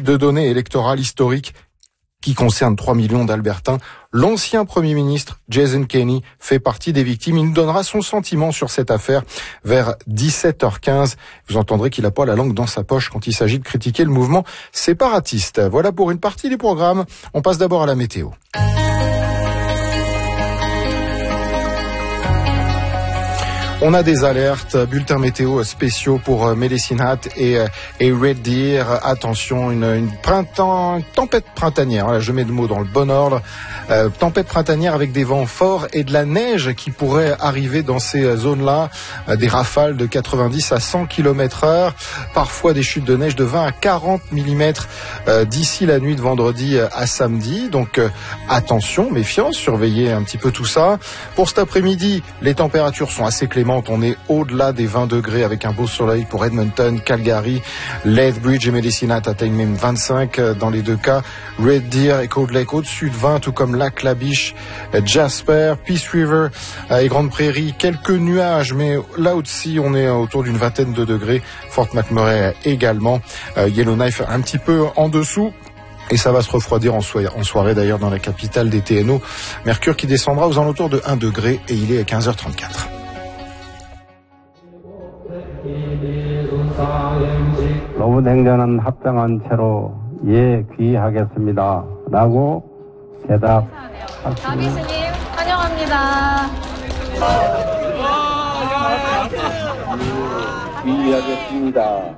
de données électorales historiques qui concerne 3 millions d'Albertains. L'ancien Premier ministre Jason Kenney fait partie des victimes. Il nous donnera son sentiment sur cette affaire vers 17h15. Vous entendrez qu'il n'a pas la langue dans sa poche quand il s'agit de critiquer le mouvement séparatiste. Voilà pour une partie du programme. On passe d'abord à la météo. On a des alertes, bulletins météo spéciaux pour Medicine Hat et Red Deer. Attention, une tempête printanière. Voilà, je mets le mot dans le bon ordre. Tempête printanière avec des vents forts et de la neige qui pourrait arriver dans ces zones-là. Des rafales de 90 à 100 km/h. Parfois des chutes de neige de 20 à 40 mm d'ici la nuit de vendredi à samedi. Donc attention, méfiance, surveillez un petit peu tout ça. Pour cet après-midi, les températures sont assez clémentes. On est au-delà des 20 degrés avec un beau soleil pour Edmonton, Calgary, Lethbridge et Medicine Hat atteignent même 25 dans les deux cas. Red Deer et Cold Lake au-dessus de 20, tout comme Lac La Biche, Jasper, Peace River et Grande Prairie. Quelques nuages, mais là aussi on est autour d'une vingtaine de degrés. Fort McMurray également. Yellowknife un petit peu en dessous. Et ça va se refroidir en soirée d'ailleurs dans la capitale des TNO. Mercure qui descendra aux alentours de 1 degré et il est à 15h34. 로봇 행정은 합병한 채로 귀하겠습니다. 라고 대답하십니다. 다비스님 환영합니다. 귀하겠습니다.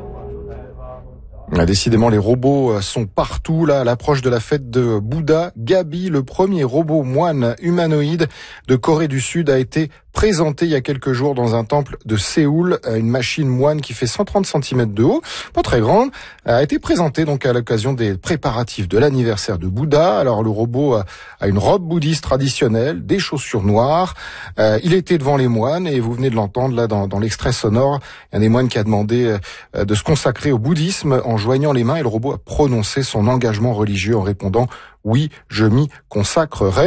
Décidément, les robots sont partout là à l'approche de la fête de Bouddha. Gabi, le premier robot moine humanoïde de Corée du Sud, a été présenté il y a quelques jours dans un temple de Séoul. Une machine moine qui fait 130 cm de haut, pas très grande, a été présentée donc à l'occasion des préparatifs de l'anniversaire de Bouddha. Alors le robot a une robe bouddhiste traditionnelle, des chaussures noires. Il était devant les moines et vous venez de l'entendre là dans l'extrait sonore. Il y a un des moines qui a demandé de se consacrer au bouddhisme en joignant les mains et le robot a prononcé son engagement religieux en répondant « Oui, je m'y consacrerai ».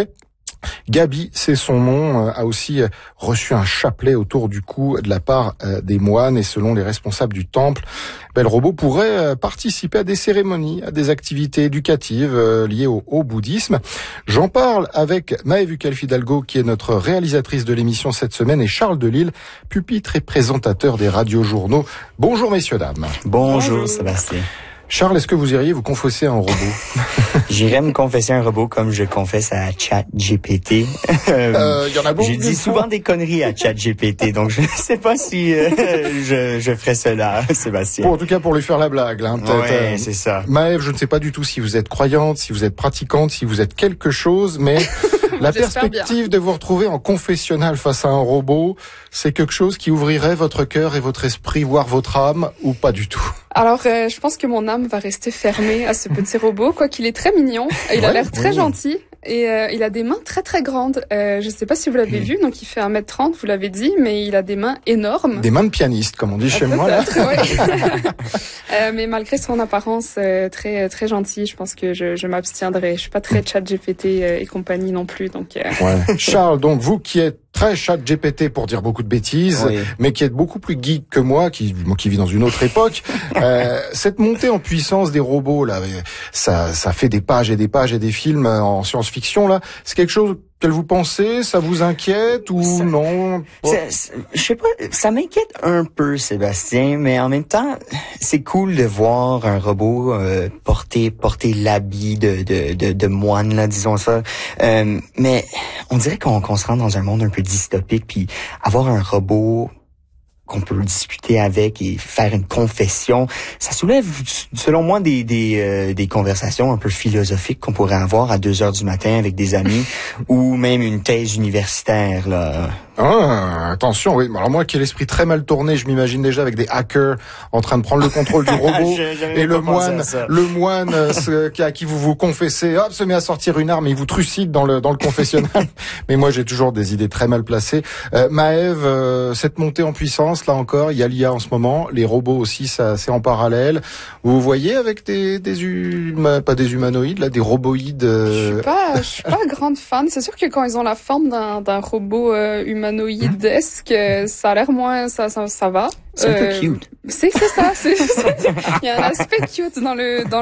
Gabi, c'est son nom, a aussi reçu un chapelet autour du cou de la part des moines et selon les responsables du temple, le robot pourrait participer à des cérémonies, à des activités éducatives liées au bouddhisme. J'en parle avec Maëve Uckel-Fidalgo qui est notre réalisatrice de l'émission cette semaine et Charles Delisle, pupitre et présentateur des radiojournaux. Bonjour messieurs, dames. Bonjour Sébastien. Charles, est-ce que vous iriez vous confesser à un robot? J'irais me confesser à un robot comme je confesse à ChatGPT. Y en a beaucoup. Je dis souvent des conneries à ChatGPT, donc je ne sais pas si je ferais cela, Sébastien. Bon, en tout cas, pour lui faire la blague, hein, peut-être. Ouais, c'est ça. Maëve, je ne sais pas du tout si vous êtes croyante, si vous êtes pratiquante, si vous êtes quelque chose, mais la perspective de vous retrouver en confessionnal face à un robot, c'est quelque chose qui ouvrirait votre cœur et votre esprit, voire votre âme, ou pas du tout? Alors, je pense que mon âme va rester fermée à ce petit robot, quoi qu'il est très mignon. Il a l'air très gentil et il a des mains très très grandes. Je sais pas si vous l'avez vu, donc il fait 1m30, vous l'avez dit, mais il a des mains énormes. Des mains de pianiste, comme on dit chez moi, là. Ouais. Mais malgré son apparence très très gentille, je pense que je m'abstiendrai. Je suis pas très ChatGPT et compagnie non plus, donc. Ouais. Charles, donc vous qui êtes très ChatGPT pour dire beaucoup de bêtises, oui, mais qui êtes beaucoup plus geek que moi, qui vit dans une autre époque. Cette montée en puissance des robots là, ça fait des pages et des pages et des films en science-fiction là. C'est quelque chose que vous pensez, ça vous inquiète ou non? Je sais pas, ça m'inquiète un peu, Sébastien, mais en même temps, c'est cool de voir un robot porter l'habit de moine, là, disons ça. Mais on dirait qu'on se rend dans un monde un peu dystopique, puis avoir un robot qu'on peut discuter avec et faire une confession, ça soulève, selon moi, des conversations un peu philosophiques qu'on pourrait avoir à 2h du matin avec des amis ou même une thèse universitaire, là. Ah, attention, oui. Alors moi qui ai l'esprit très mal tourné, je m'imagine déjà avec des hackers en train de prendre le contrôle du robot et le moine à qui vous confessez, hop, se met à sortir une arme et il vous trucide dans le confessionnal. Mais moi j'ai toujours des idées très mal placées. Maëve, cette montée en puissance, là encore, il y a l'IA en ce moment, les robots aussi, ça c'est en parallèle. Vous voyez avec pas des humanoïdes, là, des roboïdes. Je suis pas grande fan. C'est sûr que quand ils ont la forme d'un robot humanoïdesque, ça a l'air moins, ça va. C'est un peu cute. C'est ça. Il y a un aspect cute dans